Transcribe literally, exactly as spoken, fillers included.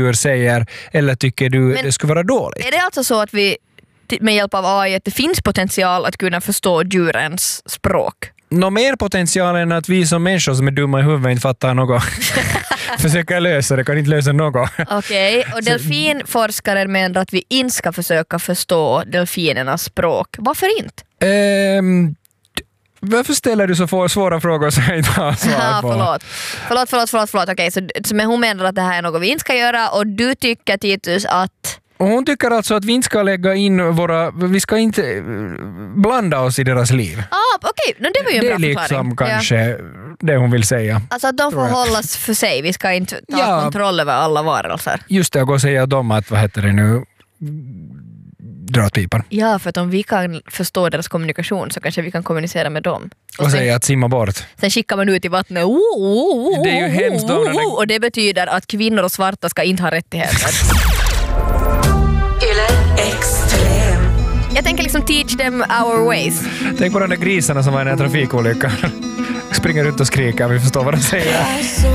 djur säger, eller tycker du men det skulle vara dåligt? Är det alltså så att vi med hjälp av A I att det finns potential att kunna förstå djurens språk? Nå mer potential än att vi som människor som är dumma i huvudet inte fattar något. Försöka lösa det, kan inte lösa något. Okej, okay. Och delfinforskare menar att vi inte ska försöka förstå delfinernas språk. Varför inte? Um, varför ställer du så svåra frågor som jag inte har svar på? förlåt. Förlåt, förlåt, förlåt, förlåt. Okej, okay, så, så men hon menar att det här är något vi inte ska göra och du tycker, Titus, att... Och hon tycker alltså att vi inte ska lägga in våra... Vi ska inte blanda oss i deras liv. Ah, okej. Okay. No, det var ju en det bra är förklaring. liksom kanske ja. Det hon vill säga. Alltså att de får hållas för sig. Vi ska inte ta ja. kontroll över alla varelser. Just det, jag går och säga dem att, vad heter det nu... dra pipan. Ja, för att om vi kan förstå deras kommunikation så kanske vi kan kommunicera med dem. Och, och säga att simma bort. Sen skickar man ut i vattnet. Oh, oh, oh, det är ju hemskt. Oh, oh, oh, och det betyder att kvinnor och svarta ska inte ha rättigheter. Extrem. Jag tänker liksom teach them our ways. Tänk på de där grisarna som var i den här trafikolyckan. Springer ut och skriker, vi förstår vad de säger.